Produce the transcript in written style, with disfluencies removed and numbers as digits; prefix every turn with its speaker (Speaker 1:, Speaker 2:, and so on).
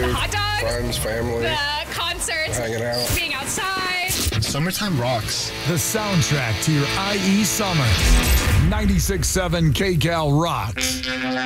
Speaker 1: the hot dogs,
Speaker 2: friends, family,
Speaker 1: the concerts,
Speaker 2: hanging out.
Speaker 1: being outside.
Speaker 3: Summertime rocks.
Speaker 4: The soundtrack to your IE summer. 96.7 KCAL rocks.